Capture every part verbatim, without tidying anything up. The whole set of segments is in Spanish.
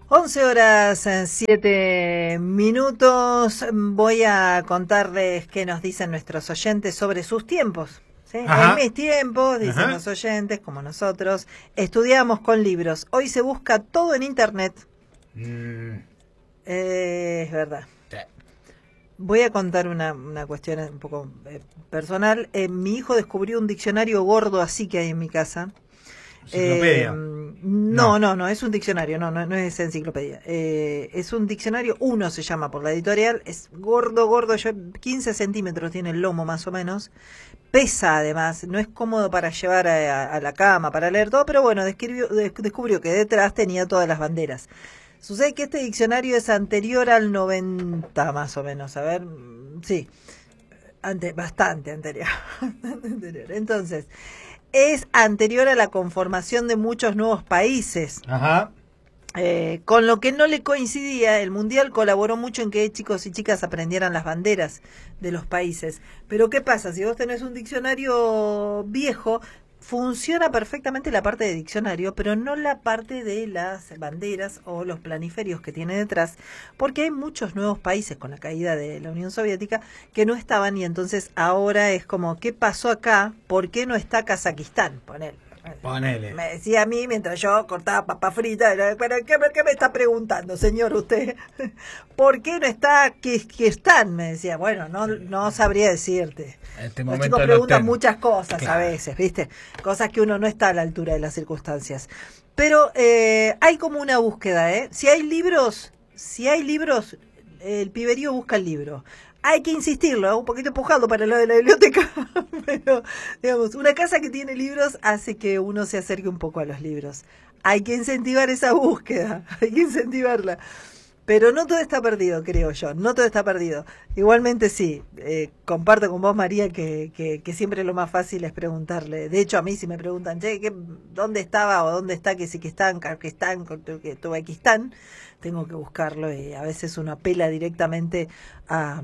once horas, siete minutos. Voy a contarles qué nos dicen nuestros oyentes sobre sus tiempos. ¿Sí? En mis tiempos, dicen Ajá. los oyentes, como nosotros, estudiamos con libros. Hoy se busca todo en internet. Mm. Eh, es verdad. Sí. Voy a contar una, una cuestión un poco eh, personal. Eh, mi hijo descubrió un diccionario gordo así que hay en mi casa. ¿Enciclopedia? Eh, no, no, no, es un diccionario, no, no, no es enciclopedia. Eh, es un diccionario, uno se llama por la editorial, es gordo, gordo, yo, quince centímetros tiene el lomo más o menos. Pesa además, no es cómodo para llevar a, a, a la cama, para leer todo, pero bueno, describió, de, descubrió que detrás tenía todas las banderas. Sucede que este diccionario es anterior al noventa más o menos, a ver, sí, ante, bastante anterior, bastante anterior. Entonces, es anterior a la conformación de muchos nuevos países. Ajá. Eh, con lo que no le coincidía, el Mundial colaboró mucho en que chicos y chicas aprendieran las banderas de los países. Pero ¿qué pasa? Si vos tenés un diccionario viejo, funciona perfectamente la parte de diccionario, pero no la parte de las banderas o los planiferios que tiene detrás, porque hay muchos nuevos países con la caída de la Unión Soviética que no estaban, y entonces ahora es como, ¿qué pasó acá? ¿Por qué no está Kazajistán? Ponele. Ponele. Me decía a mí mientras yo cortaba papa frita, pero ¿qué, qué me está preguntando, señor, usted? ¿Por qué no está Kirguistán? Me decía, bueno, no no sabría decirte. Este Los chicos preguntan muchas cosas claro. a veces, ¿viste? Cosas que uno no está a la altura de las circunstancias. Pero eh, hay como una búsqueda, ¿eh? Si hay libros, si hay libros, el piberío busca el libro. Hay que insistirlo, un poquito empujado para lo de la biblioteca, pero digamos, una casa que tiene libros hace que uno se acerque un poco a los libros. Hay que incentivar esa búsqueda, hay que incentivarla. Pero no todo está perdido, creo yo, no todo está perdido. Igualmente sí, eh, comparto con vos, María, que, que, que siempre lo más fácil es preguntarle. De hecho, a mí si me preguntan, che, ¿qué, ¿dónde estaba o dónde está Kazajistán, Kirguistán, Tubekistán? Tengo que buscarlo y a veces uno apela directamente a,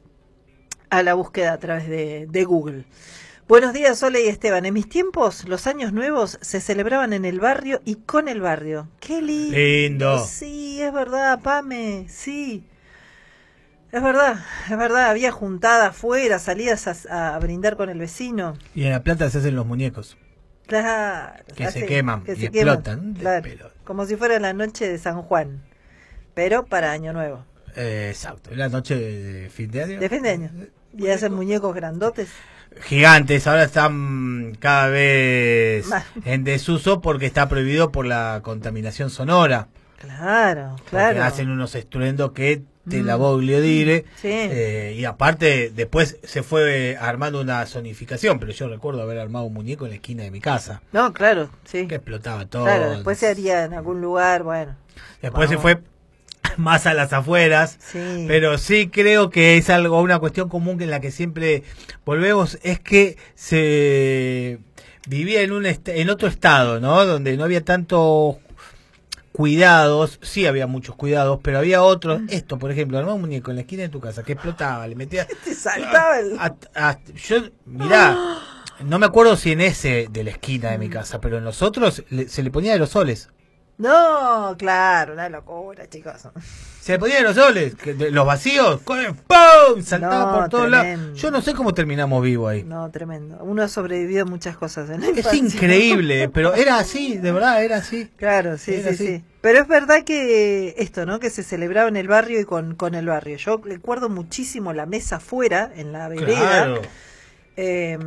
a la búsqueda a través de, de Google. Buenos días, Sole y Esteban. En mis tiempos, los años nuevos se celebraban en el barrio y con el barrio. ¡Qué lindo! Lindo. Sí, es verdad, Pame, sí. Es verdad, es verdad. Había juntada afuera, salidas a, a brindar con el vecino. Y en La Plata se hacen los muñecos. Claro. Que así, se queman que y se explotan. Queman, claro, como si fuera la noche de San Juan, pero para Año Nuevo. Eh, exacto, la noche de fin de año. De fin de año. Y hacen muñecos grandotes. Gigantes, ahora están cada vez en desuso porque está prohibido por la contaminación sonora. Claro, claro. Porque hacen unos estruendos que te mm. la voglio dire. Sí. Eh, y aparte, después se fue armando una zonificación, pero yo recuerdo haber armado un muñeco en la esquina de mi casa. No, claro, sí. Que explotaba todo. Claro, después se haría en algún lugar, bueno. Después vamos. se fue más a las afueras, sí. pero sí creo que es algo, una cuestión común en la que siempre volvemos, es que se vivía en un est en otro estado, ¿no? Donde no había tantos cuidados, sí había muchos cuidados, pero había otros, esto por ejemplo, armaba un muñeco en la esquina de tu casa que explotaba, le metía te saltaba el... a, a, a, yo, mirá, no me acuerdo si en ese de la esquina de mi casa, pero en los otros le, se le ponía aerosoles. No, claro, una locura, chicos. Se le ponían los soles, que de, los vacíos, con el ¡pum! Saltaba no, por todos tremendo. lados. Yo no sé cómo terminamos vivos ahí. No, tremendo. Uno ha sobrevivido a muchas cosas en la Es infancia. increíble, pero era así, de verdad, era así. Claro, sí, era sí, así. sí. Pero es verdad que esto, ¿no? Que se celebraba en el barrio y con, con el barrio. Yo recuerdo muchísimo la mesa afuera, en la vereda. Claro. Eh,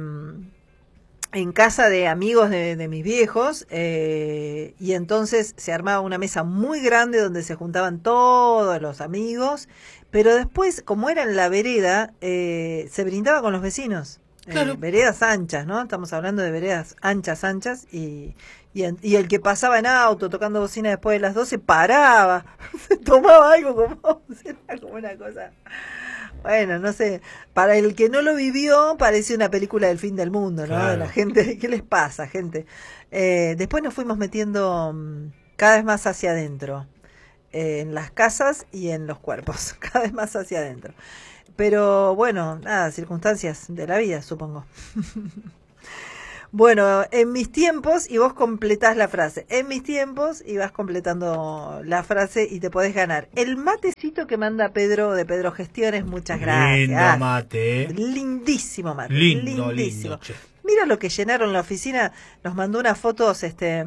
en casa de amigos de, de mis viejos, eh, y entonces se armaba una mesa muy grande donde se juntaban todos los amigos, pero después, como era en la vereda, eh, se brindaba con los vecinos. Claro. Eh, veredas anchas, ¿no? Estamos hablando de veredas anchas, anchas, y, y, en, y el que pasaba en auto tocando bocina después de las doce paraba, se tomaba algo como, era como una cosa... Bueno, no sé, para el que no lo vivió parece una película del fin del mundo, ¿no? Claro. De la gente, ¿qué les pasa, gente? Eh, después nos fuimos metiendo um, cada vez más hacia adentro, eh, en las casas y en los cuerpos, cada vez más hacia adentro. Pero bueno, nada, circunstancias de la vida, supongo. Bueno, en mis tiempos, y vos completás la frase. En mis tiempos, y vas completando la frase y te podés ganar. El matecito que manda Pedro de Pedro Gestiones, muchas gracias. Lindo mate. ¿eh? Lindísimo mate. Lindo, lindísimo. lindo. Che. Mira lo que llenaron la oficina. Nos mandó unas fotos, este...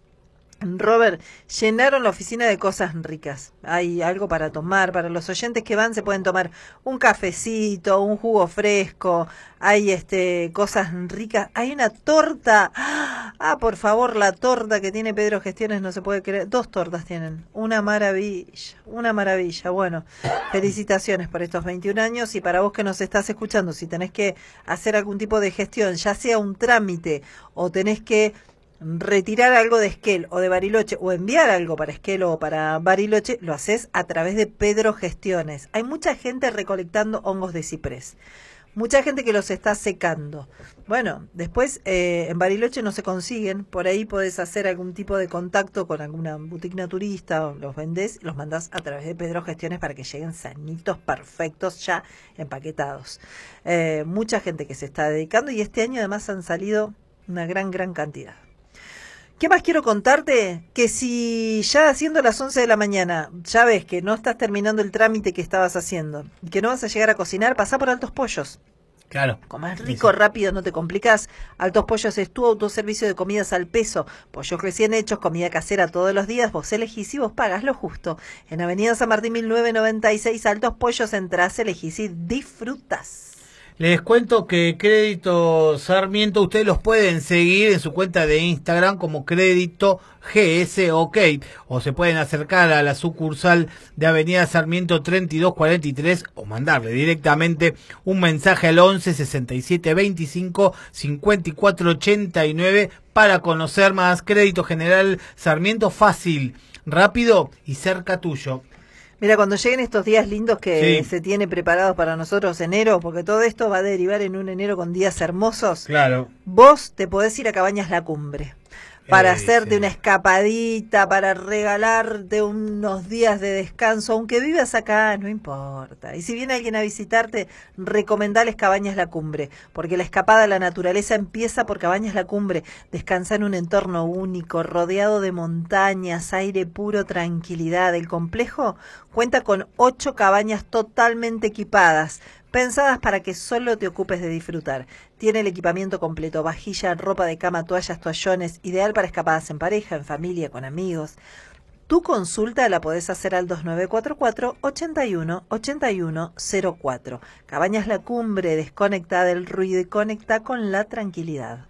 Robert, llenaron la oficina de cosas ricas. Hay algo para tomar, para los oyentes que van se pueden tomar un cafecito, un jugo fresco, hay este cosas ricas, hay una torta. Ah, por favor, la torta que tiene Pedro Gestiones no se puede creer. Dos tortas tienen, una maravilla, una maravilla. Bueno, felicitaciones por estos veintiún años y para vos que nos estás escuchando, si tenés que hacer algún tipo de gestión, ya sea un trámite o tenés que retirar algo de Esquel o de Bariloche o enviar algo para Esquel o para Bariloche, lo haces a través de Pedro Gestiones. Hay mucha gente recolectando hongos de ciprés, mucha gente que los está secando. Bueno, después eh, en Bariloche no se consiguen, por ahí podés hacer algún tipo de contacto con alguna boutique naturista, o los vendés, los mandás a través de Pedro Gestiones para que lleguen sanitos, perfectos, ya empaquetados. Eh, mucha gente que se está dedicando y este año además han salido una gran, gran cantidad. ¿Qué más quiero contarte? Que si ya haciendo las once de la mañana, ya ves que no estás terminando el trámite que estabas haciendo, y que no vas a llegar a cocinar, pasá por Altos Pollos. Claro. Comás rico, rápido, no te complicás. Altos Pollos es tu autoservicio de comidas al peso. Pollos recién hechos, comida casera todos los días. Vos elegís y vos pagás lo justo. En Avenida San Martín mil novecientos noventa y seis, Altos Pollos, entrás, elegís y disfrutás. Les cuento que Crédito Sarmiento, ustedes los pueden seguir en su cuenta de Instagram como Crédito G S OK, o se pueden acercar a la sucursal de Avenida Sarmiento treinta y dos cuarenta y tres o mandarle directamente un mensaje al once sesenta y siete veinticinco cincuenta y cuatro ochenta y nueve para conocer más. Crédito General Sarmiento, fácil, rápido y cerca tuyo. Mira, cuando lleguen estos días lindos que Sí. se tiene preparados para nosotros enero, porque todo esto va a derivar en un enero con días hermosos, Claro. vos te podés ir a Cabañas La Cumbre para Eh, hacerte sí. una escapadita, para regalarte unos días de descanso, aunque vivas acá, no importa. Y si viene alguien a visitarte, recomendales Cabañas La Cumbre, porque la escapada a la naturaleza empieza por Cabañas La Cumbre. Descansa en un entorno único, rodeado de montañas, aire puro, tranquilidad. El complejo cuenta con ocho cabañas totalmente equipadas, pensadas para que solo te ocupes de disfrutar. Tiene el equipamiento completo, vajilla, ropa de cama, toallas, toallones, ideal para escapadas en pareja, en familia, con amigos. Tu consulta la podés hacer al dos nueve cuatro cuatro, ochenta y uno, ochenta y uno cero cuatro. Cabañas La Cumbre, desconecta del ruido y conecta con la tranquilidad.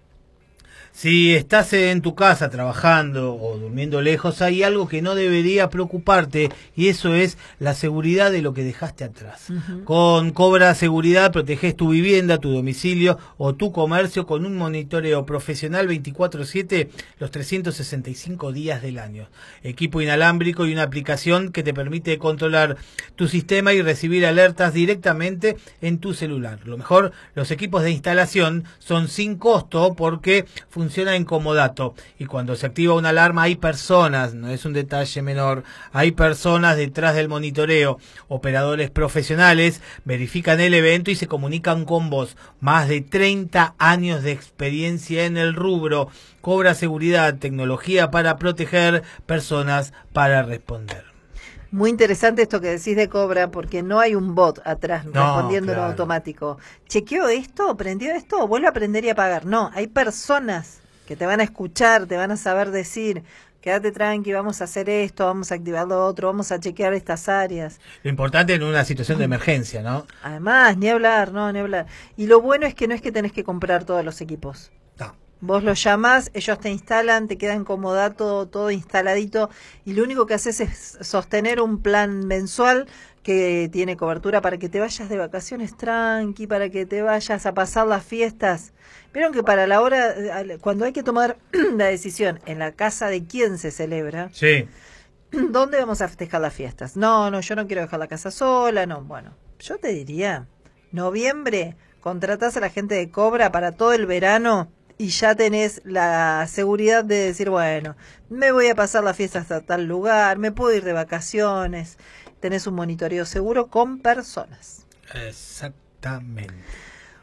Si estás en tu casa trabajando o durmiendo lejos, hay algo que no debería preocuparte y eso es la seguridad de lo que dejaste atrás. Uh-huh. Con Cobra Seguridad proteges tu vivienda, tu domicilio o tu comercio con un monitoreo profesional veinticuatro siete los trescientos sesenta y cinco días del año. Equipo inalámbrico y una aplicación que te permite controlar tu sistema y recibir alertas directamente en tu celular. Lo mejor, los equipos de instalación son sin costo porque funciona en comodato y cuando se activa una alarma hay personas, no es un detalle menor, hay personas detrás del monitoreo, operadores profesionales, verifican el evento y se comunican con vos. Más de treinta años de experiencia en el rubro. Cobra Seguridad, tecnología para proteger, personas para responder. Muy interesante esto que decís de Cobra, porque no hay un bot atrás No, respondiendo claro. en automático. ¿Chequeó esto? ¿Prendió esto? ¿Vuelve a aprender y a pagar? No, hay personas que te van a escuchar, te van a saber decir, quédate tranqui, vamos a hacer esto, vamos a activar lo otro, vamos a chequear estas áreas. Lo importante en una situación de emergencia, ¿no? Además, ni hablar, no, ni hablar. Y lo bueno es que no es que tenés que comprar todos los equipos. No. Vos los llamás, ellos te instalan, te queda en comodato, todo instaladito, y lo único que haces es sostener un plan mensual que tiene cobertura para que te vayas de vacaciones tranqui, para que te vayas a pasar las fiestas. Vieron que para la hora, cuando hay que tomar la decisión en la casa de quién se celebra, Sí. ¿dónde vamos a festejar las fiestas? No, no, yo no quiero dejar la casa sola, no. Bueno, yo te diría, noviembre, contratás a la gente de Cobra para todo el verano y ya tenés la seguridad de decir, bueno, me voy a pasar la fiesta hasta tal lugar, me puedo ir de vacaciones. Tenés un monitoreo seguro con personas. Exactamente.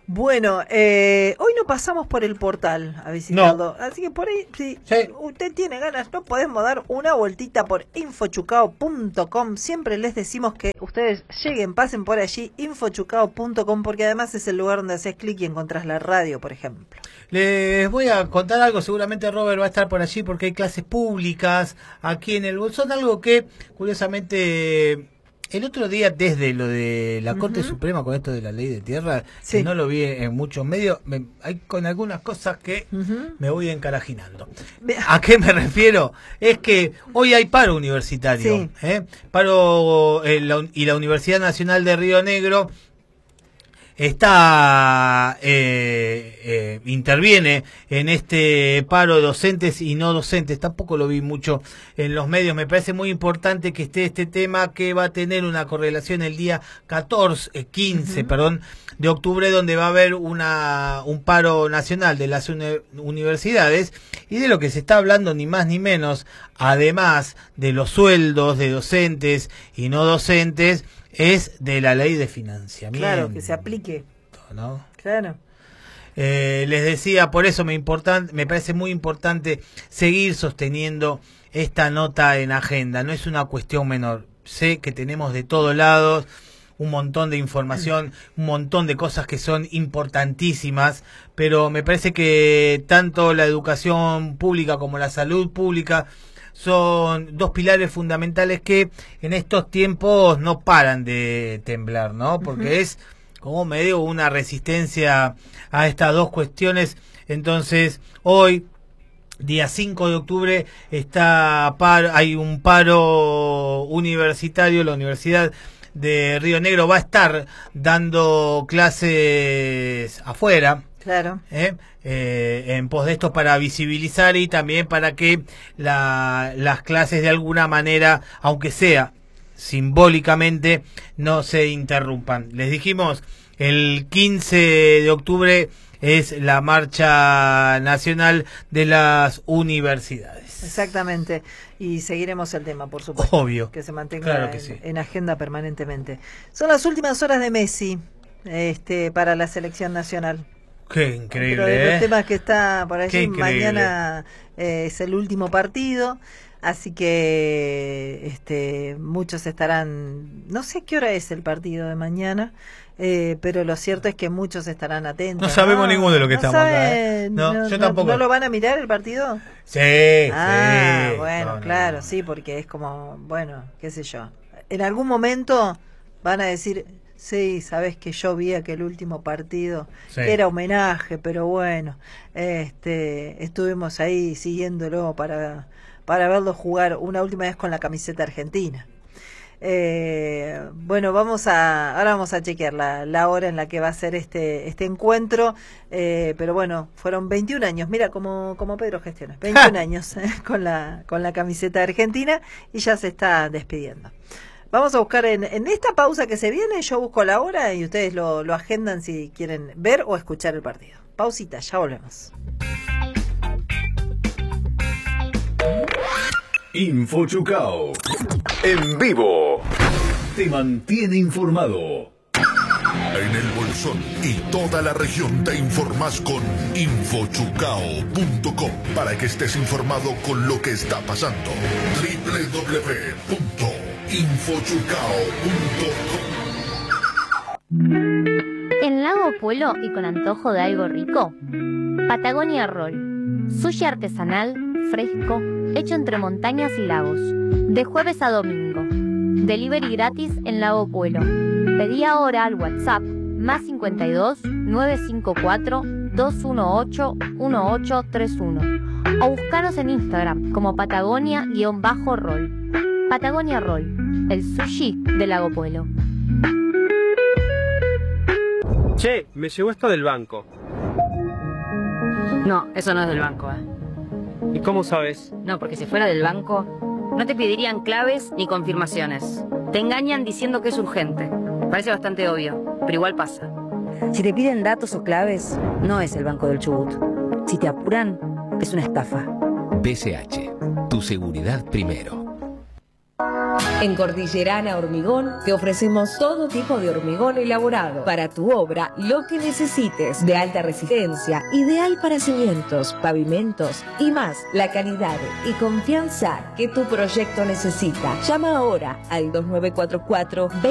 Bueno, eh, hoy no pasamos por el portal a visitarlo, no. Así que por ahí, si sí. usted tiene ganas, no podemos dar una vueltita por infochucao punto com. Siempre les decimos que ustedes lleguen, pasen por allí, infochucao punto com, porque además es el lugar donde haces clic y encontrás la radio, por ejemplo. Les voy a contar algo, seguramente Robert va a estar por allí porque hay clases públicas aquí en el Bolsón, algo que curiosamente... El otro día, desde lo de la Corte uh-huh. Suprema con esto de la ley de tierra, sí. que no lo vi en muchos medios, me, hay con algunas cosas que uh-huh. me voy encarajinando. ¿A qué me refiero? Es que hoy hay paro universitario, sí. ¿eh? Paro eh, la, y la Universidad Nacional de Río Negro está eh, eh, interviene en este paro de docentes y no docentes. Tampoco lo vi mucho en los medios. Me parece muy importante que esté este tema, que va a tener una correlación el día catorce, quince, uh-huh. perdón, de octubre, donde va a haber una un paro nacional de las uni- universidades, y de lo que se está hablando ni más ni menos, además de los sueldos de docentes y no docentes, es de la ley de financiamiento. Claro, que se aplique. ¿No? Claro. Eh, les decía, por eso me, importan, me parece muy importante seguir sosteniendo esta nota en agenda. No es una cuestión menor. Sé que tenemos de todos lados un montón de información, un montón de cosas que son importantísimas, pero me parece que tanto la educación pública como la salud pública son dos pilares fundamentales que en estos tiempos no paran de temblar, ¿no? Porque uh-huh. es, como me digo, una resistencia a estas dos cuestiones. Entonces, hoy, día cinco de octubre, está paro, hay un paro universitario. La Universidad de Río Negro va a estar dando clases afuera. Claro. ¿Eh? Eh, en pos de esto, para visibilizar y también para que la, las clases de alguna manera, aunque sea simbólicamente, no se interrumpan. Les dijimos, el quince de octubre es la marcha nacional de las universidades. Exactamente, y seguiremos el tema, por supuesto. Obvio. Que se mantenga claro que en, sí. en agenda permanentemente. Son las últimas horas de Messi este, para la selección nacional. Qué increíble, Pero de los ¿eh? temas que está por allí, mañana eh, es el último partido, así que este, muchos estarán, no sé qué hora es el partido de mañana, eh, pero lo cierto es que muchos estarán atentos. No sabemos no, ninguno de lo que no estamos sabe, acá, ¿eh? No, no, yo no, tampoco. ¿No lo van a mirar el partido? Sí, ah, sí. bueno, no, claro, no. sí, porque es como, bueno, qué sé yo. En algún momento van a decir... Sí, sabes que yo vi aquel último partido, sí. que era homenaje, pero bueno, este, estuvimos ahí siguiéndolo para, para verlo jugar una última vez con la camiseta argentina. Eh, bueno, vamos a, ahora vamos a chequear la, la hora en la que va a ser este, este encuentro, eh, pero bueno, fueron veintiún años, mira como, como Pedro gestiona, veintiún años eh, con la, con la camiseta argentina, y ya se está despidiendo. Vamos a buscar en, en esta pausa que se viene, yo busco la hora y ustedes lo, lo agendan si quieren ver o escuchar el partido. Pausita, ya volvemos. Infochucao en vivo te mantiene informado. En el Bolsón y toda la región te informás con infochucao punto com para que estés informado con lo que está pasando. doble u doble u doble u punto infochucao punto com. En Lago Puelo y con antojo de algo rico, Patagonia Roll, sushi artesanal, fresco, hecho entre montañas y lagos, de jueves a domingo. Delivery gratis en Lago Puelo. Pedí ahora al WhatsApp más cincuenta y dos, nueve cinco cuatro, dos uno ocho, uno ocho tres uno o buscaros en Instagram como Patagonia-Roll. Patagonia Roll, el sushi de Lago Puelo. Che, me llegó esto del banco. No, eso no es del banco, ¿eh? ¿Y cómo sabes? No, porque si fuera del banco, no te pedirían claves ni confirmaciones. Te engañan diciendo que es urgente. Parece bastante obvio, pero igual pasa. Si te piden datos o claves, no es el Banco del Chubut. Si te apuran, es una estafa. B C H, tu seguridad primero. En Cordillerana Hormigón te ofrecemos todo tipo de hormigón elaborado para tu obra, lo que necesites, de alta resistencia, ideal para cimientos, pavimentos y más. La calidad y confianza que tu proyecto necesita. Llama ahora al dos nueve cuatro cuatro